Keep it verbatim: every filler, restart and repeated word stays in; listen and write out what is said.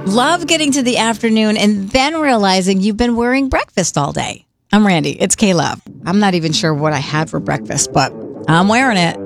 Love getting to the afternoon and then realizing you've been wearing breakfast all day. I'm Randy. It's K-Love. I'm not even sure what I had for breakfast, but I'm wearing it.